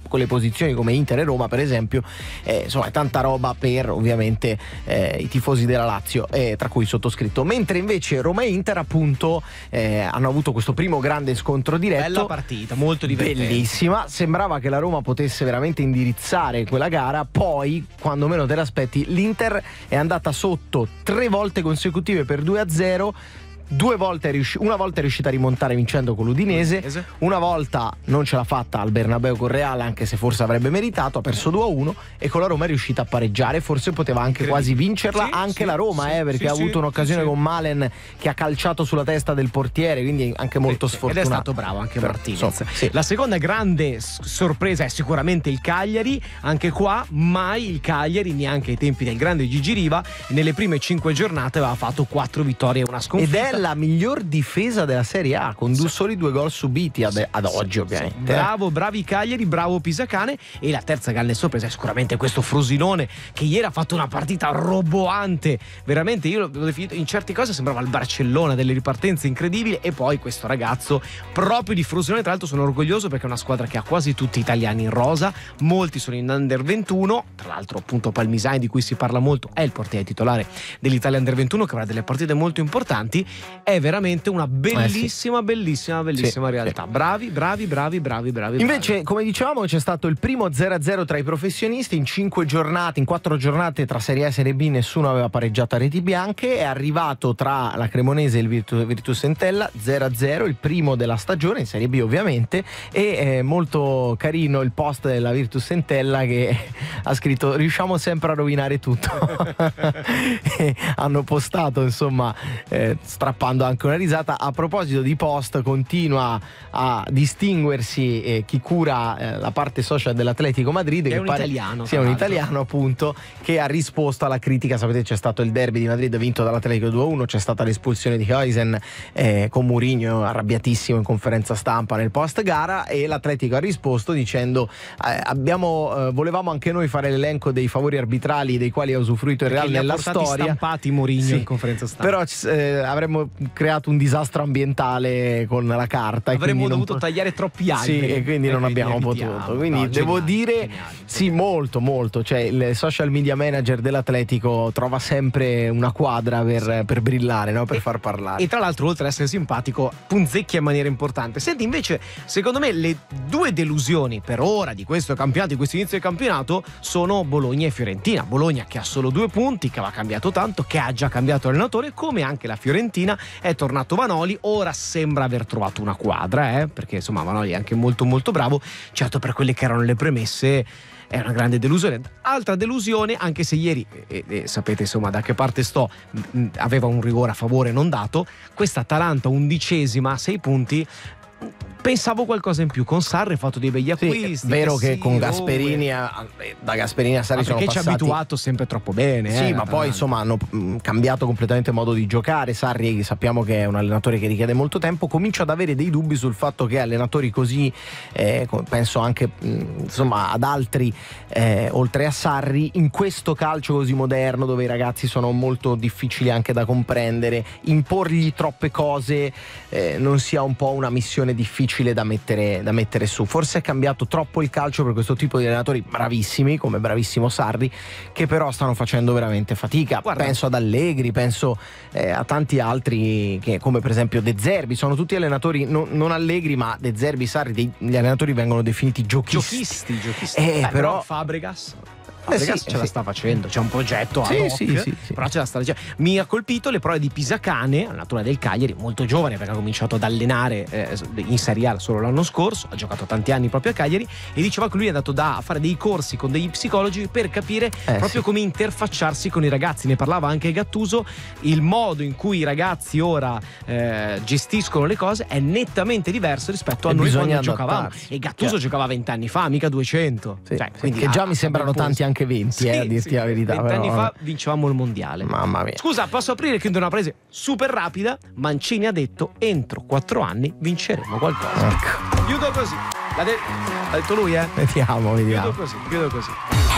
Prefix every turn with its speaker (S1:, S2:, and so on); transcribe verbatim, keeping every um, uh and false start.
S1: piccole posizioni come Inter e Roma per esempio, eh, insomma è tanta roba per ovviamente eh, i tifosi della Lazio, eh, tra cui il sottoscritto. Mentre invece Roma e Inter appunto eh, hanno avuto questo primo grande scontro diretto.
S2: Bella partita, molto divertente,
S1: bellissima, sembrava che la Roma potesse veramente indirizzare quella gara, poi quando meno te l'aspetti l'Inter è andata sotto tre volte consecutive per due a zero. Due volte è riusci- una volta è riuscita a rimontare vincendo con l'Udinese,
S2: Udinese.
S1: Una volta non ce l'ha fatta al Bernabeu con Real, anche se forse avrebbe meritato, ha perso due a uno, e con la Roma è riuscita a pareggiare, forse poteva anche quasi vincerla,
S2: sì,
S1: anche
S2: sì,
S1: la Roma
S2: sì,
S1: eh, perché
S2: sì,
S1: ha avuto
S2: sì,
S1: un'occasione
S2: sì,
S1: con Malen che ha calciato sulla testa del portiere, quindi anche molto
S2: Sì,
S1: sfortunato.
S2: ed è stato bravo anche
S1: Però,
S2: Martinez.
S1: insomma, sì.
S2: La seconda grande s- sorpresa è sicuramente il Cagliari. Anche qua mai il Cagliari, neanche ai tempi del grande Gigi Riva, nelle prime cinque giornate aveva fatto quattro vittorie e una
S1: Ed
S2: sconfitta.
S1: è la miglior difesa della Serie A, con
S2: Sì.
S1: soli due gol subiti ad, ad oggi,
S2: Sì,
S1: ovviamente.
S2: sì. Bravo, bravi Cagliari, bravo Pisacane. E la terza grande sorpresa è sicuramente questo Frosinone, che ieri ha fatto una partita roboante. Veramente, io l'ho definito, in certe cose sembrava il Barcellona, delle ripartenze incredibili. E poi questo ragazzo proprio di Frosinone, tra l'altro sono orgoglioso perché è una squadra che ha quasi tutti italiani in rosa, molti sono in under ventuno. Tra l'altro appunto Palmisani, di cui si parla molto, è il portiere titolare dell'Italia under ventuno, che avrà delle partite molto importanti. È veramente una bellissima, eh sì. bellissima, bellissima
S1: sì,
S2: realtà. Bravi, bravi, bravi, bravi, bravi.
S1: Invece,
S2: bravi.
S1: come dicevamo, c'è stato il primo zero a zero tra i professionisti. In cinque giornate, in quattro giornate tra Serie A e Serie B nessuno aveva pareggiato a reti bianche. È arrivato tra la Cremonese e il Virtus, Virtus Entella zero a zero, il primo della stagione in Serie B ovviamente. E è molto carino il post della Virtus Entella che ha scritto: riusciamo sempre a rovinare tutto. E hanno postato, insomma, eh, strappando anche una risata. A proposito di post, continua a distinguersi eh, chi cura eh, la parte social dell'Atletico Madrid,
S2: che
S1: che
S2: è un
S1: pare
S2: italiano,
S1: sia
S2: tra
S1: un
S2: l'altro.
S1: italiano appunto, che ha risposto alla critica. Sapete, c'è stato il derby di Madrid vinto dall'Atletico due a uno, c'è stata l'espulsione di Huijsen eh, con Mourinho arrabbiatissimo in conferenza stampa nel post gara, e l'Atletico ha risposto dicendo eh, abbiamo eh, volevamo anche noi fare l'elenco dei favori arbitrali dei quali ha usufruito il
S2: Perché
S1: Real
S2: li ha
S1: nella
S2: portati
S1: storia
S2: stampati Mourinho
S1: Sì.
S2: in conferenza stampa.
S1: Però eh, avremmo creato un disastro ambientale con la carta, e
S2: avremmo
S1: quindi
S2: dovuto
S1: non po-
S2: tagliare troppi alberi,
S1: sì, e quindi non abbiamo
S2: evitiamo.
S1: potuto. Quindi
S2: No,
S1: devo
S2: geniale,
S1: dire
S2: geniale,
S1: sì,
S2: geniale.
S1: molto molto, cioè il social media manager dell'Atletico trova sempre una quadra per, per brillare, no? Per
S2: E-
S1: far parlare.
S2: E tra l'altro, oltre ad essere simpatico, punzecchia in maniera importante. Senti, invece, secondo me le due delusioni per ora di questo campionato, di questo inizio di campionato, sono Bologna e Fiorentina. Bologna che ha solo due punti, che aveva cambiato tanto, che ha già cambiato allenatore, come anche la Fiorentina. È tornato Vanoli, ora sembra aver trovato una quadra, eh? Perché insomma Vanoli è anche molto molto bravo. Certo, per quelle che erano le premesse è una grande delusione. Altra delusione, anche se ieri, e, e sapete insomma da che parte sto, mh, aveva un rigore a favore non dato, questa Atalanta undicesima a sei punti. Pensavo qualcosa in più. Con Sarri ha fatto dei begli acquisti.
S1: Sì, vero che
S2: sì,
S1: con
S2: oh,
S1: Gasperini a, da Gasperini a Sarri
S2: ma
S1: sono
S2: perché ci ha
S1: passati
S2: abituato sempre troppo bene.
S1: Sì,
S2: eh,
S1: ma
S2: Atalanta.
S1: poi insomma hanno mh, cambiato completamente modo di giocare. Sarri sappiamo che è un allenatore che richiede molto tempo. Comincio ad avere dei dubbi sul fatto che allenatori così, eh, penso anche mh, insomma ad altri eh, oltre a Sarri, in questo calcio così moderno dove i ragazzi sono molto difficili anche da comprendere, imporgli troppe cose eh, non sia un po' una missione difficile da mettere da mettere su. Forse è cambiato troppo il calcio per questo tipo di allenatori bravissimi come bravissimo Sarri, che però stanno facendo veramente fatica.
S2: Guarda,
S1: penso ad Allegri, penso eh, a tanti altri che, come per esempio De Zerbi, sono tutti allenatori non, non Allegri, ma De Zerbi, Sarri, dei, gli allenatori vengono definiti giochisti,
S2: giochisti, giochisti.
S1: Eh,
S2: Beh,
S1: però,
S2: però Fabregas Fabregas
S1: Eh sì,
S2: ce la
S1: sì.
S2: sta facendo, c'è un progetto
S1: Sì,
S2: ad hoc,
S1: sì, sì, sì.
S2: però ce la sta facendo. Mi ha colpito le prove di Pisacane, allenatore del Cagliari, molto giovane perché ha cominciato ad allenare eh, in Serie A solo l'anno scorso, ha giocato tanti anni proprio a Cagliari, e diceva che lui è andato da, a fare dei corsi con degli psicologi per capire
S1: Eh,
S2: proprio
S1: sì.
S2: come interfacciarsi con i ragazzi. Ne parlava anche Gattuso, il modo in cui i ragazzi ora eh, gestiscono le cose è nettamente diverso rispetto a
S1: E
S2: noi
S1: bisogna
S2: quando giocavamo.
S1: adattarsi.
S2: E Gattuso
S1: Chiaro.
S2: giocava vent'anni fa, mica duecento.
S1: Sì,
S2: Cioè,
S1: sì,
S2: quindi
S1: che
S2: ha-
S1: già mi
S2: ha
S1: sembrano
S2: ben
S1: tanti
S2: posto.
S1: anche venti, eh, a dirti la verità.
S2: Vent'anni
S1: però,
S2: fa vincevamo il mondiale.
S1: mamma mia.
S2: Scusa, posso aprire e chiudere una presa super rapida? Mancini ha detto: entro quattro anni vinceremo qualcosa.
S1: Ecco.
S2: Chiudo così. L'ha, de- l'ha detto lui, eh?
S1: Vediamo, vediamo.
S2: Chiudo così, chiudo così.